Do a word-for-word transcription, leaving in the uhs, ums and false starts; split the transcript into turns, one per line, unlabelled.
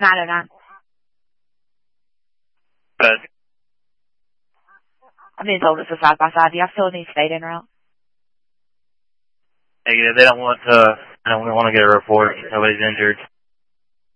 nine oh nine.
Good.
I'm being told it's a side-by-side. Do y'all still need state en route?
Negative. They don't want to, I don't want to get a report. Nobody's injured.